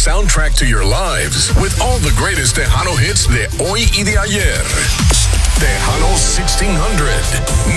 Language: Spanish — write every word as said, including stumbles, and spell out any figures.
soundtrack to your lives with all the greatest Tejano hits de hoy y de ayer. Tejano sixteen hundred.